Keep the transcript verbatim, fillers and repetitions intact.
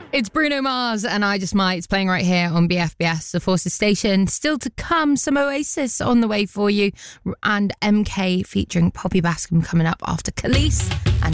It's Bruno Mars and I Just Might. It's playing right here on B F B S, the Forces Station. Still to come, some Oasis on the way for you, and M K featuring Poppy Bascom coming up after Khalees. And